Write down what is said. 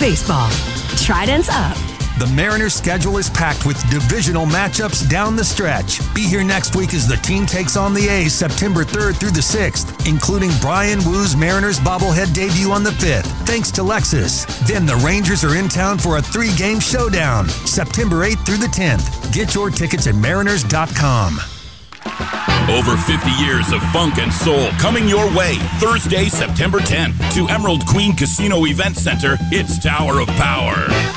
baseball. Tridents up. The Mariners' schedule is packed with divisional matchups down the stretch. Be here next week as the team takes on the A's September 3rd through the 6th, including Brian Woo's Mariners bobblehead debut on the 5th, thanks to Lexus. Then the Rangers are in town for a 3-game showdown, September 8th through the 10th. Get your tickets at mariners.com. Over 50 years of funk and soul coming your way Thursday, September 10th to Emerald Queen Casino Event Center. It's Tower of Power.